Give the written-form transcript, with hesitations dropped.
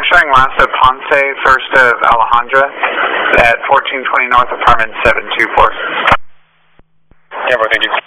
showing Lasso Ponce, first of Alejandra, at 1420 North, apartment 724. Yeah, bro, thank you.